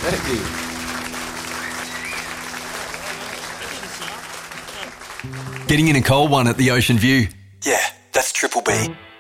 Thank you. Getting in a cold one at the Ocean View. Yeah, that's Triple B.